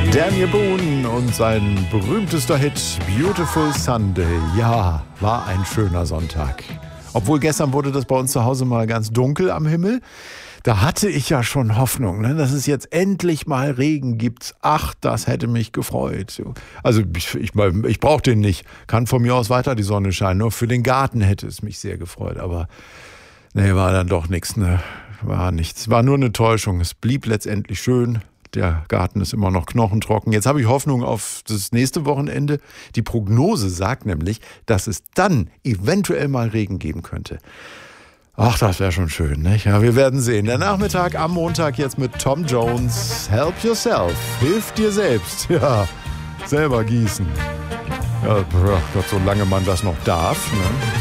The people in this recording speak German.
Daniel Boone und sein berühmtester Hit Beautiful Sunday. Ja, war ein schöner Sonntag. Obwohl gestern wurde das bei uns zu Hause mal ganz dunkel am Himmel. Da hatte ich ja schon Hoffnung, dass es jetzt endlich mal Regen gibt. Ach, das hätte mich gefreut. Also ich brauche den nicht. Kann von mir aus weiter die Sonne scheinen. Nur für den Garten hätte es mich sehr gefreut. Aber nee, war dann doch nichts. War nichts. War nur eine Täuschung. Es blieb letztendlich schön. Der Garten ist immer noch knochentrocken. Jetzt habe ich Hoffnung auf das nächste Wochenende. Die Prognose sagt nämlich, dass es dann eventuell mal Regen geben könnte. Ach, das wäre schon schön, nicht? Ja, wir werden sehen. Der Nachmittag am Montag jetzt mit Tom Jones. Help yourself. Hilf dir selbst. Ja, selber gießen. Ja, Gott, solange man das noch darf, ne?